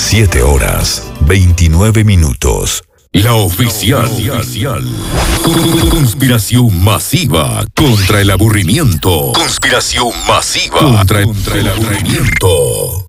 7 horas, 29 minutos. La oficial. Conspiración masiva contra el aburrimiento. Conspiración masiva contra el aburrimiento.